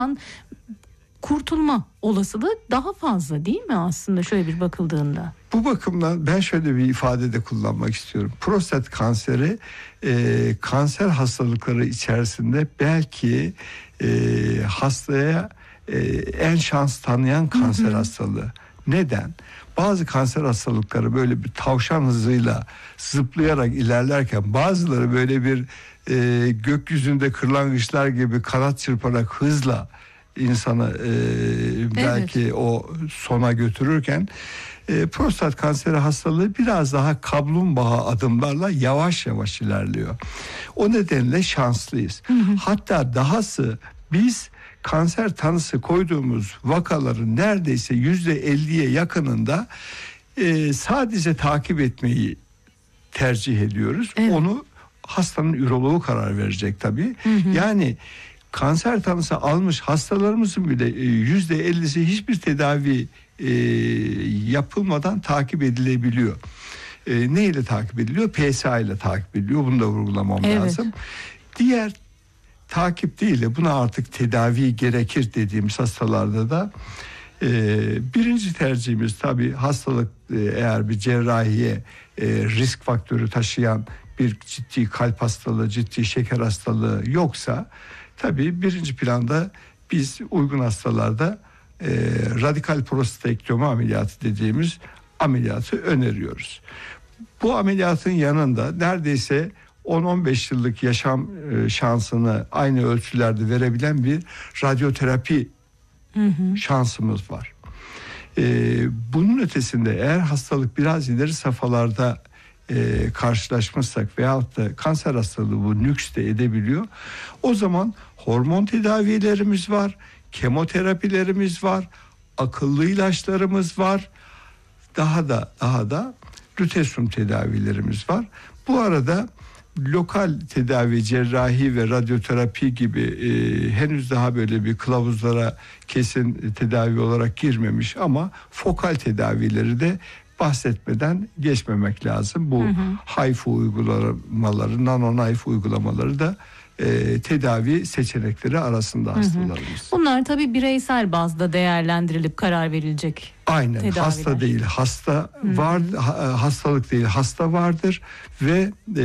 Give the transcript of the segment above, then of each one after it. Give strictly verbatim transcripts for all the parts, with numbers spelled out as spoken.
kurtulma olasılığı daha fazla değil mi aslında şöyle bir bakıldığında? Bu bakımdan ben şöyle bir ifade de kullanmak istiyorum. Prostat kanseri e, kanser hastalıkları içerisinde belki e, hastaya e, en şans tanıyan kanser hı hı. hastalığı. Neden? Bazı kanser hastalıkları böyle bir tavşan hızıyla zıplayarak ilerlerken bazıları böyle bir e, gökyüzünde kırlangıçlar gibi kanat çırparak hızla insanı e, belki evet. o sona götürürken e, prostat kanseri hastalığı biraz daha kaplumbağa adımlarla yavaş yavaş ilerliyor. O nedenle şanslıyız. Hı hı. Hatta dahası biz kanser tanısı koyduğumuz vakaların neredeyse yüzde elliye yakınında e, sadece takip etmeyi tercih ediyoruz. Evet. Onu hastanın üroloğu karar verecek tabii. Hı hı. Yani kanser tanısı almış hastalarımızın bile yüzde ellisi hiçbir tedavi e, yapılmadan takip edilebiliyor. E, ne ile takip ediliyor? P S A ile takip ediliyor. Bunu da vurgulamam evet. lazım. Diğer takip değil de buna artık tedavi gerekir dediğimiz hastalarda da e, birinci tercihimiz tabii hastalık e, eğer bir cerrahiye e, risk faktörü taşıyan bir ciddi kalp hastalığı, ciddi şeker hastalığı yoksa tabii birinci planda biz uygun hastalarda e, radikal prostatektomi ameliyatı dediğimiz ameliyatı öneriyoruz. Bu ameliyatın yanında neredeyse on on beş yıllık yaşam e, şansını aynı ölçülerde verebilen bir radyoterapi hı hı. şansımız var. E, bunun ötesinde eğer hastalık biraz ileri safhalarda e, karşılaşmışsak veyahut da kanser hastalığı bu nüks de edebiliyor. O zaman hormon tedavilerimiz var, kemoterapilerimiz var, akıllı ilaçlarımız var. Daha da daha da lütesyum tedavilerimiz var. Bu arada lokal tedavi, cerrahi ve radyoterapi gibi e, henüz daha böyle bir kılavuzlara kesin tedavi olarak girmemiş ama fokal tedavileri de bahsetmeden geçmemek lazım. Bu H I F U uygulamaları, nano H I F U uygulamaları da e, tedavi seçenekleri arasında hastalarımız. Bunlar tabii bireysel bazda değerlendirilip karar verilecek. Aynen tedaviler. Hasta değil hasta Hı-hı. var hastalık değil hasta vardır ve e,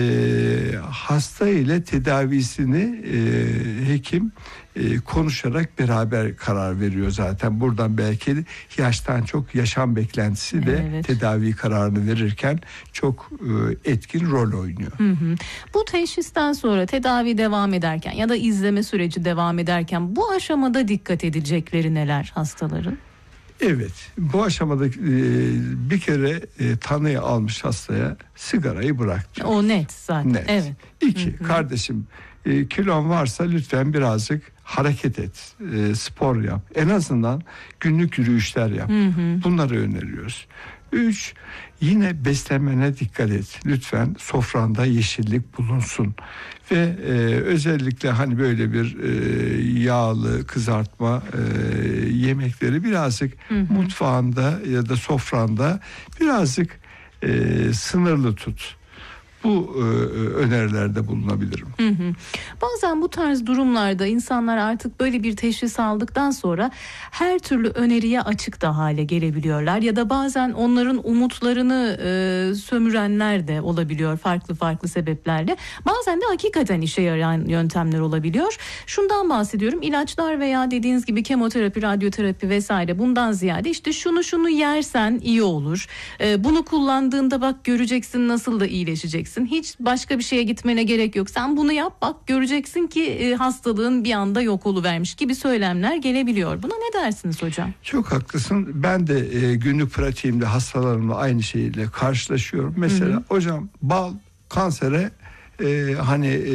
hasta ile tedavisini e, hekim e, konuşarak beraber karar veriyor zaten. Buradan belki yaştan çok yaşam beklentisi de evet. tedavi kararını verirken çok e, etkin rol oynuyor. Hı hı. Bu teşhisten sonra tedavi devam ederken ya da izleme süreci devam ederken bu aşamada dikkat edilecekleri neler hastaların? Evet, bu aşamada e, bir kere e, tanıyı almış hastaya sigarayı bırak diyor. O net zaten. Net. Evet. İki, hı hı. kardeşim e, kilon varsa lütfen birazcık hareket et, e, spor yap. En azından günlük yürüyüşler yap. Hı hı. Bunları öneriyoruz. Üç, yine beslenmene dikkat et. Lütfen sofranda yeşillik bulunsun. Ve e, özellikle hani böyle bir e, yağlı kızartma e, yemekleri birazcık hı hı. mutfağında ya da sofranda birazcık e, sınırlı tut. Bu e, önerilerde bulunabilirim. Hı hı. Bazen bu tarz durumlarda insanlar artık böyle bir teşhis aldıktan sonra her türlü öneriye açık da hale gelebiliyorlar. Ya da bazen onların umutlarını e, sömürenler de olabiliyor farklı farklı sebeplerle. Bazen de hakikaten işe yarayan yöntemler olabiliyor. Şundan bahsediyorum, ilaçlar veya dediğiniz gibi kemoterapi, radyoterapi vesaire, bundan ziyade işte şunu şunu yersen iyi olur. E, bunu kullandığında bak göreceksin nasıl da iyileşeceksin. Hiç başka bir şeye gitmene gerek yok. Sen bunu yap bak göreceksin ki e, hastalığın bir anda yok oluvermiş gibi söylemler gelebiliyor. Buna ne dersiniz hocam? Çok haklısın. Ben de e, günlük pratiğimde hastalarımla aynı şeyle karşılaşıyorum. Mesela hı hı. hocam bal kansere e, hani e,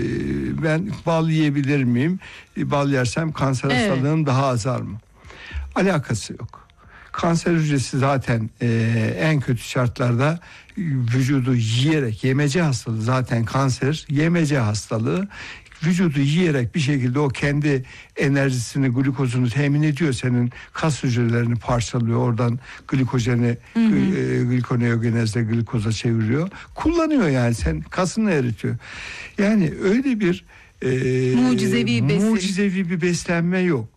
ben bal yiyebilir miyim? E, bal yersem kanser evet. hastalığım daha azar mı? Alakası yok. Kanser hücresi zaten e, en kötü şartlarda vücudu yiyerek, yemece hastalığı zaten kanser, yemece hastalığı, vücudu yiyerek bir şekilde o kendi enerjisini, glukozunu temin ediyor. Senin kas hücrelerini parçalıyor. Oradan glikojeni, hı hı. E, glikoneogenezle glikoza çeviriyor. Kullanıyor yani, sen kasını eritiyor. Yani öyle bir e, Mucizevi besin. mucizevi bir beslenme yok.